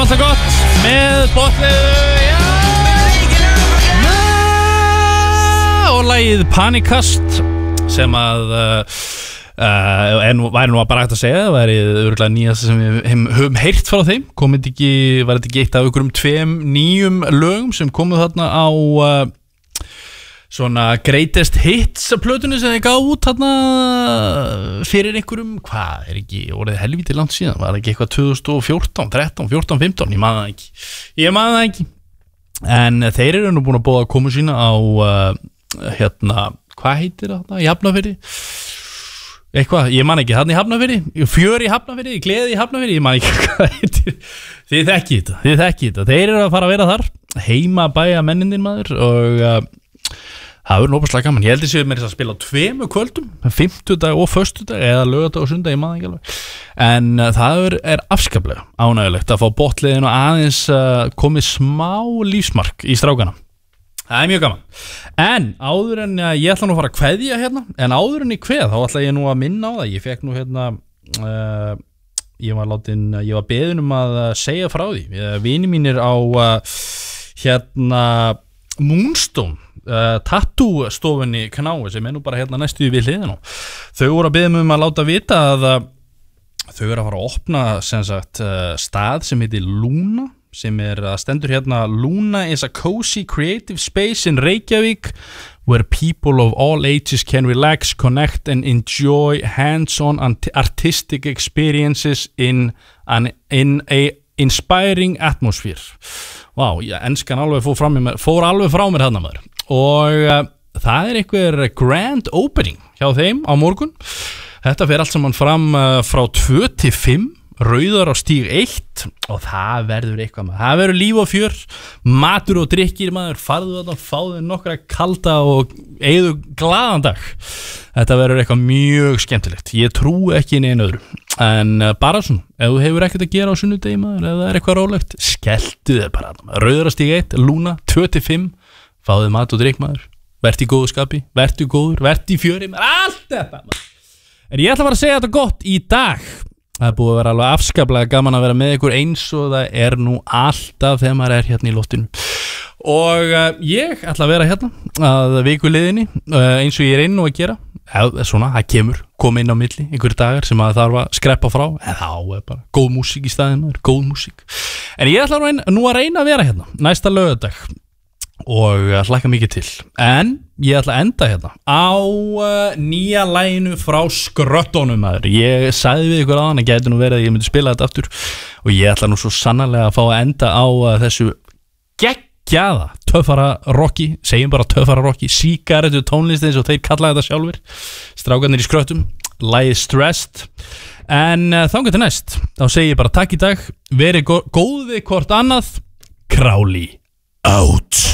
alltaf gott með botliðu og lagið Panikast sem að en væri nú bara hægt að segja, það væri örugglega nýjast sem við höfum heyrt frá þeim. Var þetta ekki eitt af einhverjum 2 nýjum lögum sem komu þarna á svona greatest hits plötunni sem þeir gáðu út þarna fyrir einhverjum, hvað ekki orðið helvítið langt síðan, var ekki eitthvað 2014, 13, 14, 15, ég man það ekki en þeir eru nú búin að búa að koma sína á hvað heitir það, í Hafnarfirði eitthvað, ég man ekki, þarna í Hafnarfirði, fjör í Hafnarfirði, gleði í Hafnarfirði, ég man ekki hvað heitir, þið þekki þetta, þeir eru að fara að vera þar, heima bæja mennindir maður og það verður nópaslega gaman, ég held þessi með þess að spila á 2 kvöldum, 50dag og föstudag eða lögadag og sundag, ég man ekki alveg, en það er afskaplega ánægulegt að fá botliðin og aðeins komið smá lífsmark í strákana. Það er mjög gaman. En áður en ég ætla nú að fara að kveðja hérna, en áður en ég kveð, þá ætla ég nú að minna á það. Ég fekk nú ég var beðinn að segja frá því. Vinir mínir á Moonstone, tattoo stofunni Knái sem nú bara hérna næstu við hliðina. Þau voru að beða að láta vita að þau eru að fara að opna sem sagt stað sem heitir Luna. Sem stendur hérna Luna is a cozy creative space in Reykjavík where people of all ages can relax, connect and enjoy hands-on artistic experiences in a inspiring atmosphere. Vá, enskan alveg fór alveg frá mér hérna maður. Og það einhver grand opening hjá þeim á morgun. Þetta fer allt saman fram frá 2 til 5 Rauðar á stíg 1 og það verður eitthvað maður, það verður líf og fjör, matur og drykkir maður, farðu þarna, fáðu nokkra kalda og eigðu glaðan dag. Þetta verður eitthvað mjög skemmtilegt, ég trú ekki neina öðru, en bara svona, ef þú hefur ekkert að gera á sunnudegi maður, ef það eitthvað rólegt, skelltu þér bara þarna, Rauðar á stíg 1, Luna, 2 til 5, fáðu mat og drykk maður, vertu í góðu skapi, vertu góður, vertu í fjöri maður, allt þetta maður. En ég ætla bara að segja þetta gott í dag. Það búið að vera alveg afskaplega gaman að vera með ykkur eins og það nú alltaf þegar maður hérna í loftinu. Og ég ætla að vera hérna að vikuliðinni eins og ég reyni nú að gera. Svona, það kom inn á milli einhverjir dagar sem að þarf að skreppa frá. En þá bara góð músík í staðinn maður, góð músík. En ég ætla nú að reyna að vera hérna næsta laugardag. Og hlakka mikið til. En ég ætla að enda hérna á nýja laginu frá Skröttunum maður. Ég sagði við ykkur áðan að gæti nú verið að ég myndi spila þetta aftur og ég ætla nú svo sannarlega að fá að enda á þessu geggjaða töffara rocki, segjum bara töffara rocki, sígarettu tónlist eins og þeir kalla þetta sjálfur, strákarnir í Skröttum, lagið Stressed. En þangað til næst, þá segi ég bara takk í dag, verið góð við hvort annað, Králi out.